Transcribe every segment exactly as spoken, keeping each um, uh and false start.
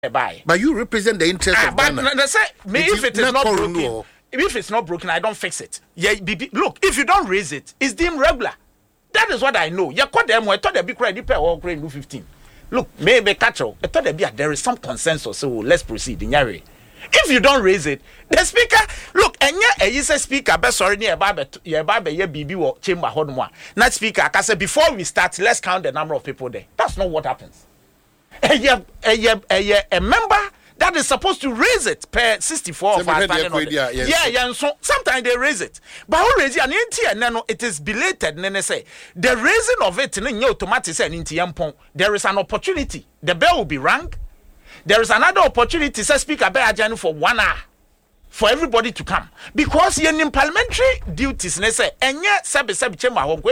buy. But you represent the interest ah, of but Ghana. But say, me, if it is not broken, no. if it's not broken, I don't fix it. Yeah, be, be, look, if you don't raise it, it's deemed regular. That is what I know. You call them. I thought they be credit pay or grade fifteen. Look, maybe catch up. I thought there be a, there is some consensus. So let's proceed. In Yari. If you don't raise it, the speaker look and yeah, you say speaker best sorry near Baba yeah Baba yeah B B or chamber hodma. Not speaker, I say before we start, let's count the number of people there. That's not what happens. A yeah, a yeah, a yeah, a member that is supposed to raise it per sixty-four of our yeah, yeah, yeah, and so sometimes they raise it. But already an inti it is belated, nene say the raising of it in automatic and inti there is an opportunity. The bell will be rang. There is another opportunity, say Speaker Beajani for one hour for everybody to come. Because in parliamentary duties, they say, and yet, Sabi Sabi Chamber, M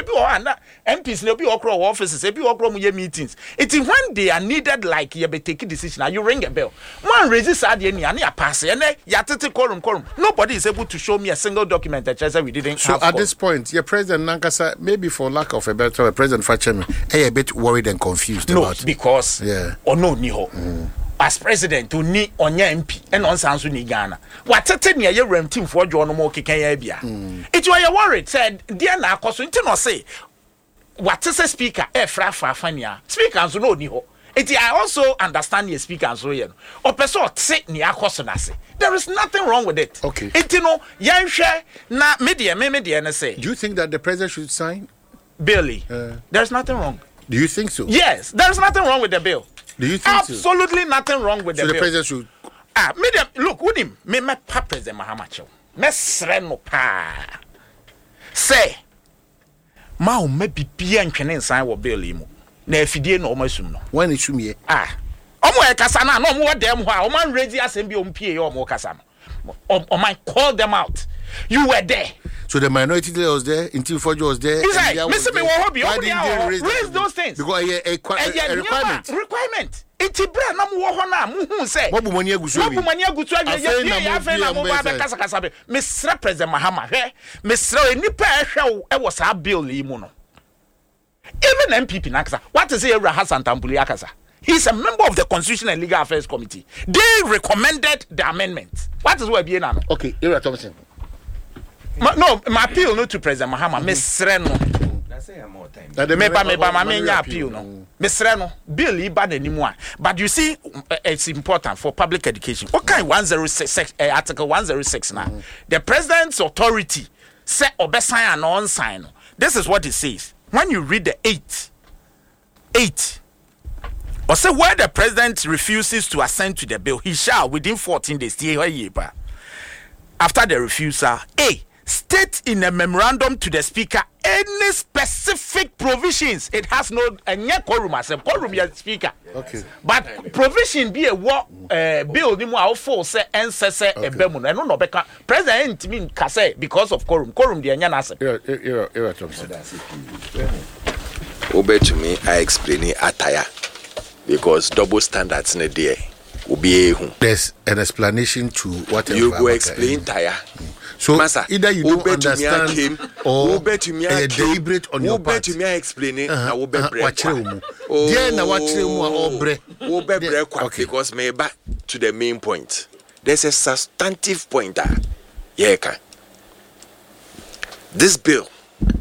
Ps, no be okro offices, be okro meetings. It is when they are needed, like you be taking decision, you ring a bell. One raises at the end, and you pass it, and you quorum, quorum. Nobody is able to show me a single document that says we didn't so have. So at for. this point, your President Nankasa, maybe for lack of a better word, President Fachemi, are a bit worried and confused no, about it? Because, yeah. or no, Niho. Mm. As president to ni onye M P and on sansu ni Ghana. What tete ni ye rem team for John mo kekanya bia. It why you worried said dear na akoso nti no say what is a speaker e fra fa fania. Speaker so no ni ho. It I also understand your speaker so ye no. Opeso te ni akoso na say. There is nothing wrong with it. Okay. It you know yan hwe na media me media na say. Do you think that the president should sign? Billy. Uh, There's nothing wrong. Do you think so? Yes, there's nothing wrong with the bill. Do you think absolutely so? nothing wrong with so the, the bill? president should ah medium look with him me me pa president Mahama me sre no pa say ma o me bibia ntwene nsan wo bill yi mu na afidie na o masum no when it should ah omo e kasa na na omo wo dem ho a o man ready asem bi o mpie yo omo kasa no o man call them out. You were there. So the minority leader was there, Inti Fojo was there. Exactly. Mister Me Wahobi, why didn't they raise, raise those things? Because a, a, a, a requirement. Requirement. It's a brand na mu ho na mu hu say. What money agusu? What money agusu? Ya ya ya fe na mo ba be kasa kasa be. Mister President Mahama, hwe. Mister Enipa ehwe e wo sa bill yi mu no. Even M P P nakasa. What is Ebra Hassan Tambuli akasa? He's a member of the Constitutional and Legal Affairs Committee. They recommended the amendment. What is what be now? Okay, Ebra Thompson. Ma, no, my appeal not to President Mahama. Mister No. Me ba me ba ma me nya appeal no. Mister No. Bill yi ba n'animu. But you see, it's important for public education. What kind one oh six uh, Article one oh six now? Mm-hmm. The president's authority say obesign and on sign. This is what it says. When you read the eight, eight. Or say where the president refuses to assent to the bill, he shall within fourteen days. After the refusal, A. State in a memorandum to the speaker any specific provisions. It has no any quorum as a quorum your speaker. Okay. But provision be a what uh, bill ni mo awfo say ense say ebemu no no beka president mean ka say because of quorum quorum the anya na say. Yeah, yeah, yeah, Thompson. Obe to me I explain it attire because double standards in there will be there's an explanation to what you go explain tire. Mm. So Masa, either you don't understand came, or a deliberate on your part. To me explain it. Uh-huh. Now be break. Oh, dear, now what you break? Wo be break because me back to the main point. There's a substantive point there. Yeah, can. This bill,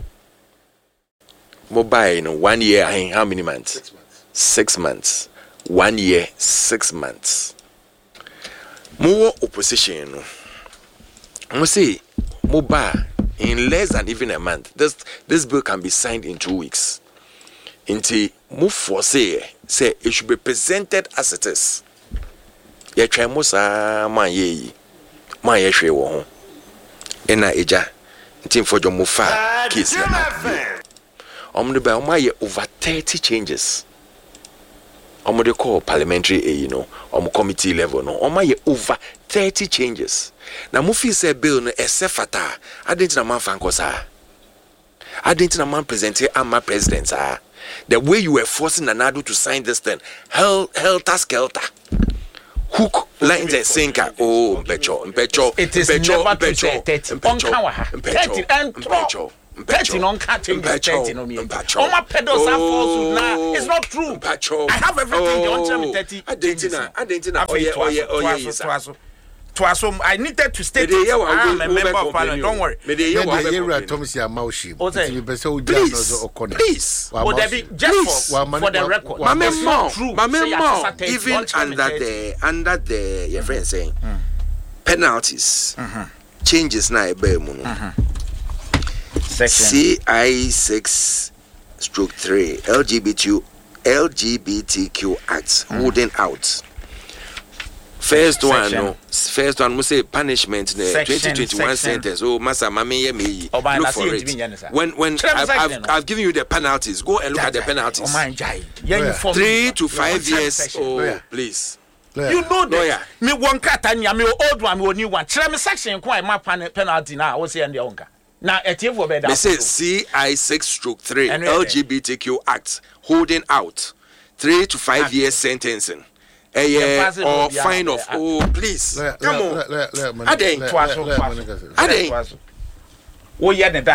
mobile in one year. How many months? Six months. Six months. One year, six months. More opposition. I say, mobile in less than even a month. This this bill can be signed in two weeks. Until move for say say it should be presented as it is. Ya try musa man ye man ye hwe wo ho. Ena eja ntim for jo mufa case na. Om de ba om ye over thirty changes. Om de call parliamentary eh, you know, om committee level no. Om ye over thirty changes. Na mo fi say bill no esefata. Adenti na man fan kosa. Adenti na man present ama president ah. The way you were forcing Nanado to sign this thing, hell, helter skelter, hook, lines and sinker. Oh, Mpecho, Mpecho, it is Mpecho, never to Mpecho, say thirty. On Kawaha, thirty and twelve. thirty non can't change thirty no me. Oh my pedals are false now. It's not true. I have everything you want me thirty. I didn't know. I didn't know. Oh yeah, oh yeah, oh yeah. Twaso, I needed to state I am a member of parliament. Don't worry. Please, would there be just for, for the record? My memo, my memo, even under the under the your friend saying penalties, changes now. C I six stroke three L G B T L G B T Q Act holding out. First one, no. First one, we say punishment. twenty twenty-one sentence. Oh, Master, Mami, me. Look for it. When when I've, I've, I've given you the penalties, go and look at the penalties. Three to five years. Oh, please. You know that. Me one cat and me old one, me new one. Tell me section quite my penalty now. I was saying the onka. Now, at you for better. They say C I six stroke three L G B T Q Act holding out three to five years sentencing. A year or fine of oh please come on. I didn't. I didn't. Oh yeah, the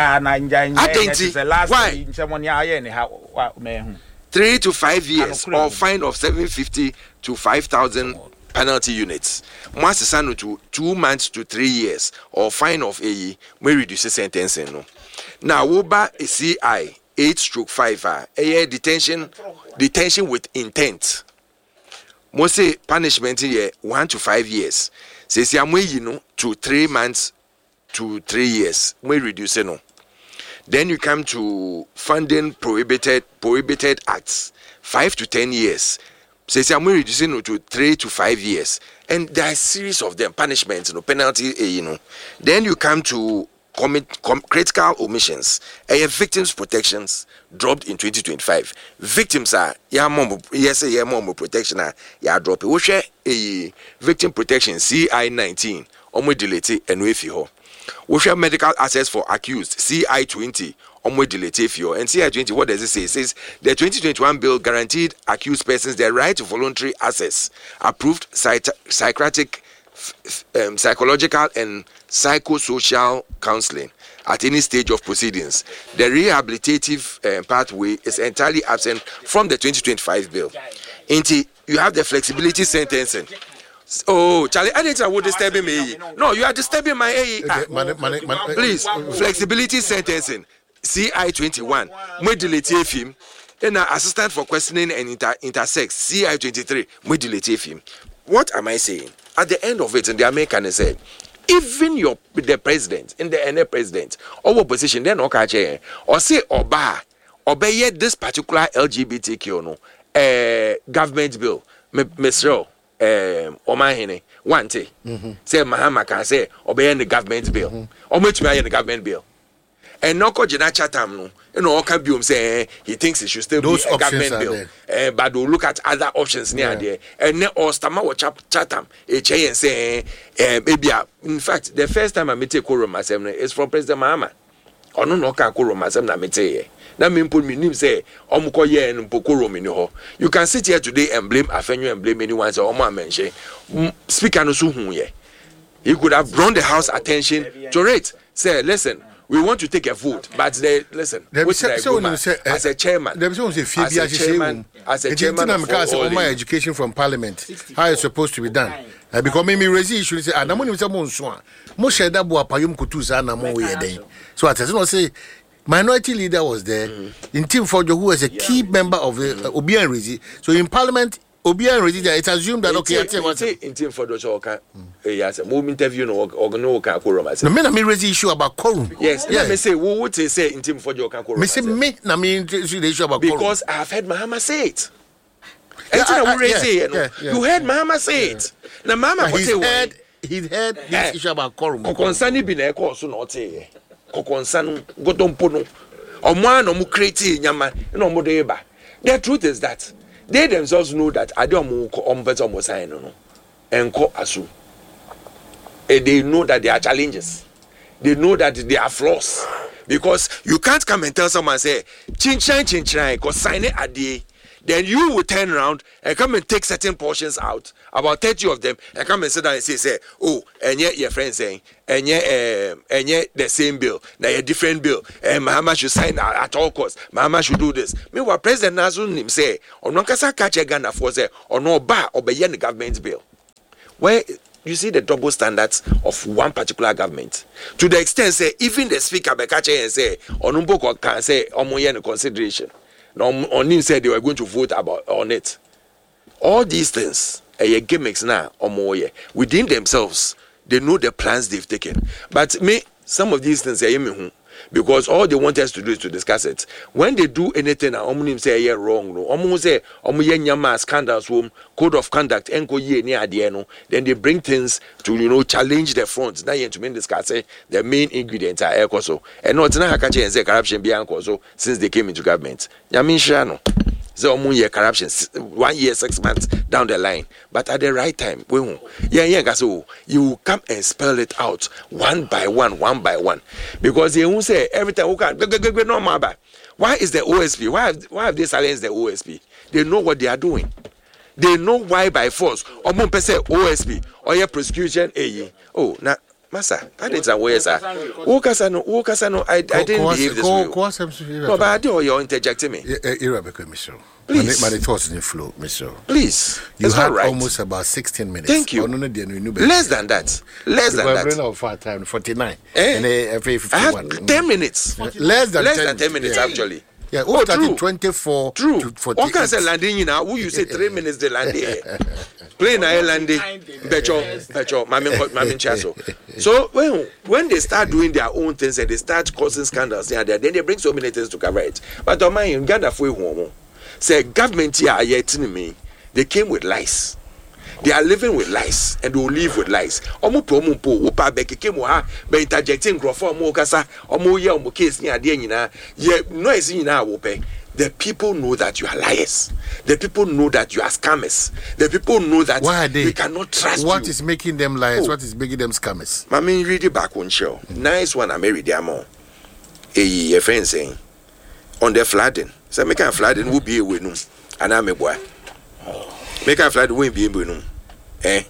why? Three to five years or fine of seven fifty to five thousand penalty units. Masisano to two months to three years or fine of a may reduce the sentence. No. Now Woba a C I eight stroke five a year detention detention with intent. Most say punishment here one to five years. Says ya you know to three months to three years. We reduce no. Then you come to funding prohibited prohibited acts five to ten years. Says ya we reducing no to three to five years. And there are a series of them punishments, no penalty, you know. Then you come to commit com- critical omissions. A victims protections dropped in twenty twenty-five. Victims are ya mom yes ya mom protection are ya drop. We share a victim protection C I nineteen omo delete and we ho. We share medical access for accused C I twenty omo delete fio. And C I twenty, what does it say? It says the twenty twenty-one bill guaranteed accused persons their right to voluntary access, approved psych- psychiatric um, psychological and psychosocial counseling at any stage of proceedings. The rehabilitative uh, pathway is entirely absent from the twenty twenty-five bill. Inti, you have the flexibility sentencing. Oh, Charlie, I didn't know disturbing me. No, you are disturbing my A E. Ah. Please, flexibility sentencing. C I twenty-one. We delete him. And assistant for questioning and inter- intersex. C I twenty-three. We delete him. What am I saying? At the end of it, in the American say, even your the president, in the N A president, or opposition, then okay, or say oba, obey this particular L G B T Q no, uh, government bill, Mister Um, Omahene, one day, say Mahama can say obey the government bill, or much me the government bill. And no ko jina chatam no, you know, can be say he thinks it should still Those be a government bill. Uh, but we'll look at other options near yeah. there. And then or stama or chatam, a chay and say, uh, maybe in fact, the first time I met a quorum assembly is from President Mahama. Or no, no, can quorum assembly. I say, that mean put me name say, Omuko ye and Pokorum in your. You can sit here today and blame Afenyo and blame anyone. So, Oma mention, speaker no suhu ye. He could have drawn the house attention to it. Say, listen. We want to take a vote, but they listen. Which say, so woman, say, uh, as a chairman, as a chairman, as a chairman of all my education from Parliament, how it's supposed to be done. Uh, because me raise issue say, "I don't want to say mo share that boy payum kutuza na mo we dey." So I tell say, minority leader was there mm-hmm. in Team Fojo, who was a key member of the uh, Obi and Rezi. So in Parliament. Obi and Rezi, it's assumed that okay, I say in Team for the show, okay, yes, a move interview no or no quorum. No, me na me raise issue about quorum. Yes, let me say, who would say in Team for your quorum? Me say me na me issue about quorum because I have heard Mahama say it. Yeah, I, I, yeah, yeah, yeah, yeah. You heard Mahama say it. Now Mahama, he's heard, he's heard this yeah. issue about quorum. Concerning be na call so not say. Concern gotompono. O man o mu create nyama no mo dey ba. The truth is that they themselves know that Adom Ombeto Mosaino no and ko asu. And they know that there are challenges. They know that there are flaws. Because you can't come and tell someone say, chin chin chin chin, cause sign it a day. then you will turn around and come and take certain portions out, about thirty of them, and come and sit down and say, say oh, and yet your friend saying, and yet, um, and yet the same bill, now a different bill, and Mahama should sign at, at all costs. Mahama should do this. Meanwhile, President Nazun him say, or no kasa catch a Ghana for say, or no bar or by the government bill. Where you see the double standards of one particular government, to the extent say even the speaker be catch and say onumbo can say omoye consideration. No, on him said they were going to vote about on it. All these things, a gimmicks now omoye within themselves. They know the plans they've taken. But me, some of these things are me because all they want us to do is to discuss it. When they do anything, Omnim say yeah wrong. No, Omu say Omu nyama scandals home code of conduct enko ye ni adieno. Then they bring things to you know challenge the front. Now you to mean discuss the main ingredients are ekoso. And not na hakache and say corruption be ankoso since they came into government. Yamin shano. So year corruption one year six months down the line, but at the right time, we yeah yeah so you come and spell it out one by one, one by one, because they won't say every time. Okay, no matter. Why is the O S P? Why have, why have they silenced the O S P? They know what they are doing. They know why by force. Or more say O S P or your prosecution. Eh? Oh, now. Massa, I didn't say where sir. Wokasano, Wokasano, I I didn't behave this way. No, but I do you're interjecting me. Irabeko, Mister. Please. My thoughts in the flow, Mister. Please. You it's had right. almost about sixteen minutes. Thank you. Less than that. Less than that. We're of our time, forty-nine. Eh? And uh, I had ten minutes. Less than Less ten, than ten minutes, yeah. actually. Yeah, oh, true. twenty-four True. To forty-eight. What can I say landing you now? Who you say three minutes they land there? Plain I landing. Becho, Becho, Mami, Mami Chaso. So when when they start doing their own things and they start causing scandals here and there, then they bring so many things to cover it. But on my in Ghana for home, say government here are yet me. They came with lies. They are living with lies and they will live with lies. Omo promo po opa beke kemo ha be interjecting grofo omo kasa omo ye omo case ni ade nyina ye noise nyina wo pe. The people know that you are liars. The people know that you are scammers. The people know that Why are they? we cannot trust What you. is making them liars? Oh. What is making them scammers? Mami read it back on show. Nice one I married them all. A friend saying on the flooding. So make a flooding will be a win. And I'm a boy. Make a flood won't be a win. Eh?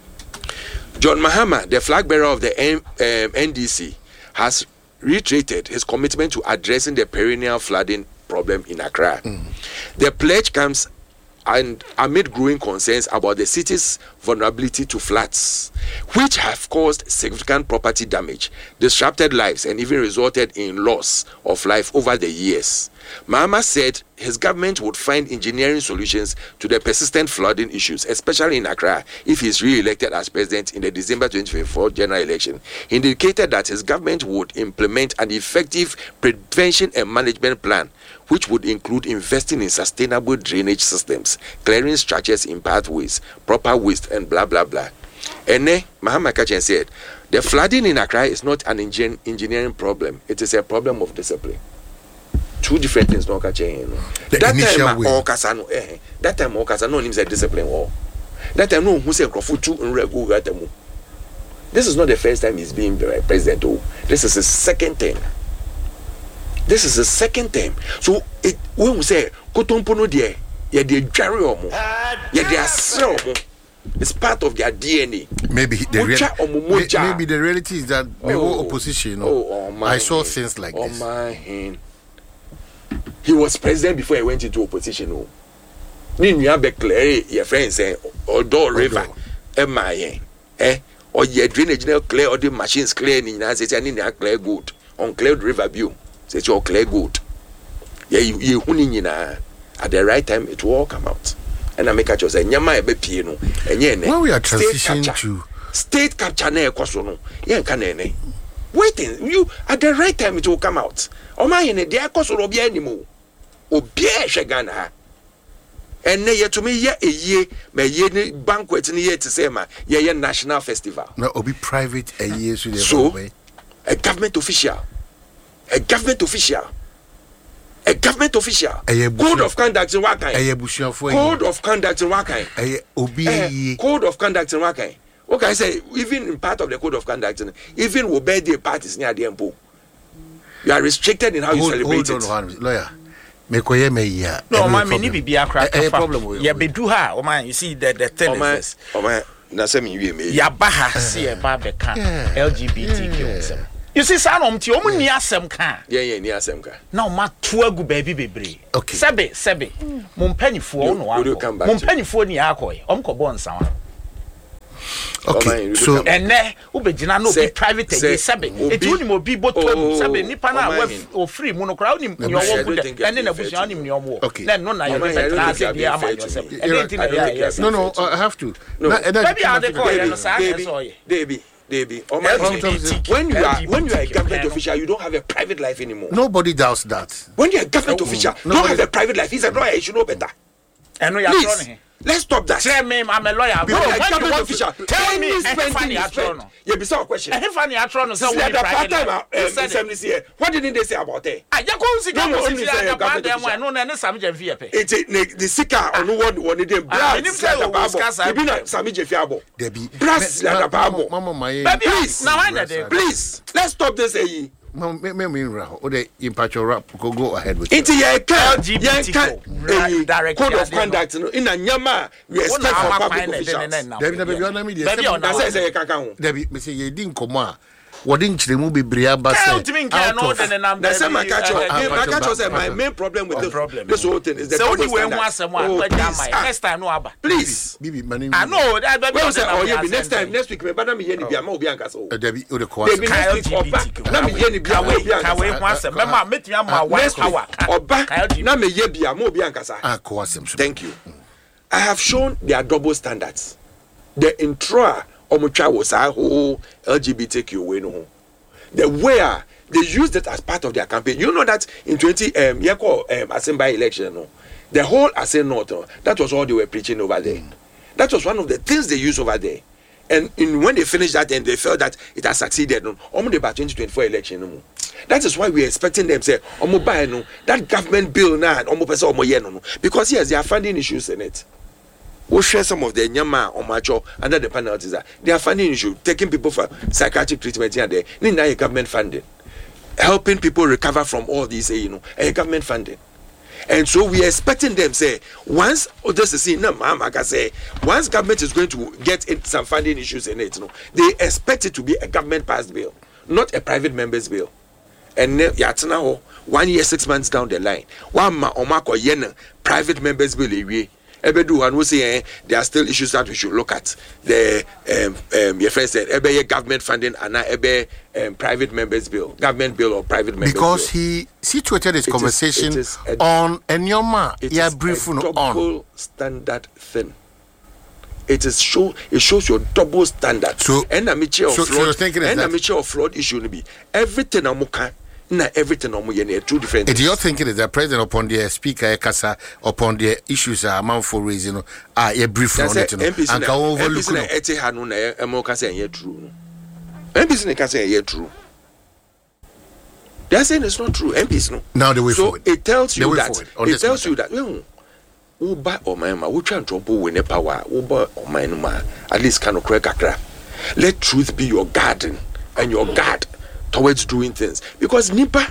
John Mahama, the flag bearer of the M- um, N D C, has reiterated his commitment to addressing the perennial flooding problem in Accra. Mm. The pledge comes and amid growing concerns about the city's vulnerability to floods, which have caused significant property damage, disrupted lives, and even resulted in loss of life over the years. Mahama said his government would find engineering solutions to the persistent flooding issues, especially in Accra, if he is re-elected as president in the December twenty twenty-four general election. He indicated that his government would implement an effective prevention and management plan, which would include investing in sustainable drainage systems, clearing structures in pathways, proper waste, and blah, blah, blah. And then, Mahama Kachin said, the flooding in Accra is not an engin- engineering problem. It is a problem of discipline. Two different things, no Kachin. That time, all Kasano, eh, that time, all Kasano names a discipline war. That time, no, who said Krofutu and Regu. This is not the first time he's being president. Oh, this is his second term. This is the second time. So it when we say Kotompono there, yeah, they carry omo, yeah, they are sell omo. It's part of their D N A. Maybe the rea- may, maybe the reality is that the oh, whole opposition. Oh, oh my I saw hand. Things like oh this. My hand. He was president before he went into opposition. Oh, ni nua be clear your friend say Odo River, am I eh? Or your drainage clear or the machines clear ni na say ni na clear good on cleared river view. Say your clear good. Yeah, you you hunina at the right time it will all come out. And I make a choice. Nyama ebe pie no. Enye ne. When we are transitioning to state capture na ekoso no. Yen ka na ne. Waiting you at the right time it will come out. O ma yen de ekoso ro bia animo. Obi e hwe Ghana ha. Enne ye to me ye eye me ye ni banquet ni ye to say ma ye ye national festival. No obi private a year so so a government official. A government official. A government official. Code of conduct in Wakai. Code of conduct in Wakai. Code of conduct in Wakai. Okay, I say, even in part of the code of conduct, even with birthday parties near the Empo, you are restricted in how hold, you celebrate hold it. On, lawyer, me koye me ya. No, man, me ni bibia crack. A problem with ya bedu ha. O man, you see the the thing oh, is. Oh man, na say me we me. Ya baha see e ba be kan L G B T Q. You see, son, um, ti omu ni asem kan. Yeah, yeah, ni asem kan. Now ma to agu baby bebre. Okay. Sebe, sebe. Mo mpanyifo no wa. Mo mpanyifo ni akoy. Om ko bon san. Okay, so ene ubegina no be private again sebe eti oni mo bi botom sebe nipa na wa o free mu no kra oni yo wo good ene na busia oni mi omo na no na yo be tra se dia ama yourself ene ti na ya no no I have to baby how they call you no say so baby baby oh my when you are when you are a government official you don't have a private life anymore. Nobody doubts that. When you are a government official you don't have a private life. He's a lawyer, you should know better. I know you are trying. Let's stop that. Tell me, I'm a lawyer. Be a government official. Tell me, funny atron. Yeah, be some question. Eh, funny atron. So we private. This year. What didn't they say about it? I just go see government official. No, no, no, some Jeffy. It's the sika on one one day. Brass. You be not Sami Jeffiabo. Debbie. Brass. Mama, my. Please. Now I know. Please. Let's stop this. Eh. Me me me o de impatcho rap go go ahead with it. It's L G B T Q code of conduct in a nyama we expect for public officials. Debbie na baby ona me dey say say kaka ho. Debbie me say ye di nkomo a wodi nchiremu bebre aba say the same I catch I catch say my main problem with this, this whole thing is the so only we want someone oh, next time no aba please bibi mani I know that baby say oh yeah next time next week me bada me hear ni bia ma obi anka so Debbie o de ko Debbie next week oba na me hear ni bia ma obi anka we want some mama meti am one hour oba na me hear bia ma obi anka sa ah ko asem. Thank you. I have shown their double standards. The intro omutwa was a whole L G B T Q way no. The where they used it as part of their campaign. You know that in twenty um Yeko um Asemba election no. The whole Asem North no, that was all they were preaching over there. That was one of the things they used over there. And in when they finished that and they felt that it has succeeded no. Almost about twenty twenty-four election no. That is why we are expecting them say omo buy no that government bill na omo pese omo ye no because yes there are funding issues in it. We'll share some of the nyama or macho under the penalties. They are funding issue, taking people for psychiatric treatment here and there. Need now government funding, helping people recover from all these, you know, a government funding. And so we are expecting them say once oh, this is no mama can say once government is going to get in some funding issues in it, you know, they expect it to be a government passed bill, not a private member's bill. And yatna one year six months down the line, one ma omako yen private members bill away. Ebedu and we say eh, there are still issues that we should look at. The um, um, your friend said ebe government funding and now ebe um, private members bill, government bill or private members because bill. He situated his it conversation is, is a, on Enyoma. Yeah, brief on on standard thing. It is show it shows your double standard. So and a mixture of so, fraud so and a mixture of fraud issue be everything amuka. Na everything omo ye two different things. You're thinking is that president upon the speaker kasa upon the issues are amount for raising ah a brief on it no and can overlook no ete ha no na emo kasa ye true no M Ps na kasa ye true they are saying it's not true M Ps no now the way so forward it tells you that it tells matter. you that well wo ba o man ma wo twa ntompo we ne power wo ba o man ma at least can okra kakra let truth be your garden and your guard towards doing things because nipa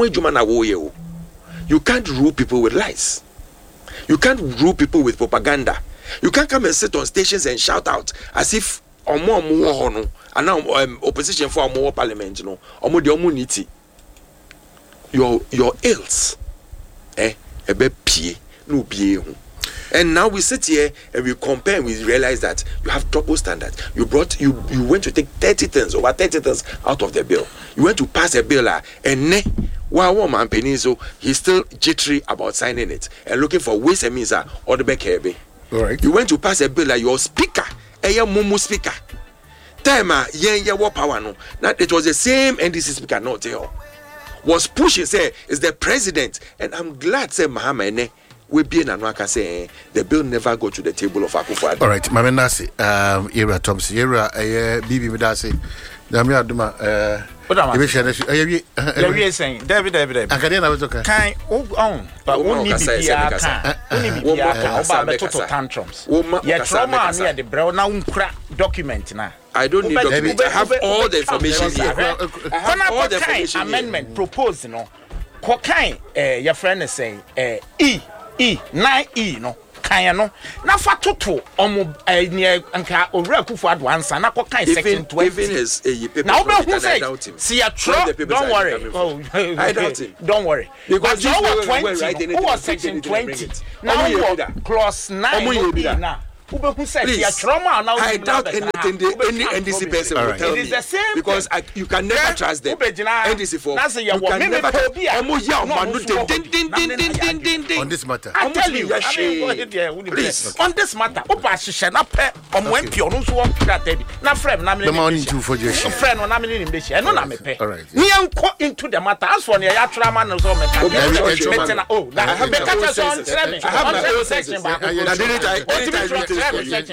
you can't rule people with lies, you can't rule people with propaganda, you can't come and sit on stations and shout out as if omo omo hono and now um, opposition for omo parliament you know omo de omo niti your your ills eh ebe pie no bie hu. And now we sit here and we compare and we realize that you have double standards. You brought you you went to take thirty things over thirty things out of the bill. You went to pass a bill uh, and ne while one man Peniso he's still jittery about signing it and looking for ways and means uh, or the back heavy. All right. You went to pass a bill like uh, your speaker, a your mumu speaker. Time uh, yen ya what power no. Now it was the same N D C speaker not tell. Was pushing say is the president and I'm glad say Mahama ne we be in Anwaka say the bill never go to the table of Akufo-Addo. All right, Mama Nasi, um, Era Thompson, Era, uh, Bibi Medasi, Damia Duma, uh, what am I? You're saying, David, David, David. Academia was okay. Kind of own, but only be here, only be here, about total tantrums. Yet, trauma near the brown now crack document now. I don't need documents. I have all the information here. I have all the information amendment proposed, you know. kokain eh your friend is saying eh e e nine e no kan no na fa toto omo eh nka owura kufu adwansa na kokain section twenty even his eh paper now who say him. see a tro don't worry oh I doubt him don't worry because you were twenty who was section twenty now you clause nine now Please, I doubt anything the, any N D C person will tell me because I, you can never trust them. N D C for you can never trust on this matter. I tell you, please on this matter. Opa shishana pe omwen pio no so that na friend na me. The money too for just friend no na me ni mbe no na me pe. All right. Ni enko into the matter as for ya tra man no so me ka. Oh, I have my own section. I have my own section.